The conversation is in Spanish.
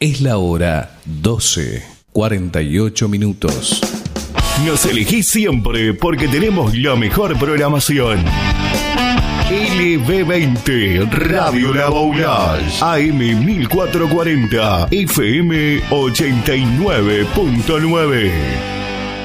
Es la hora 12:48. Nos elegís siempre porque tenemos la mejor programación. LB20 Radio La Boulage, AM 1440, FM 89.9.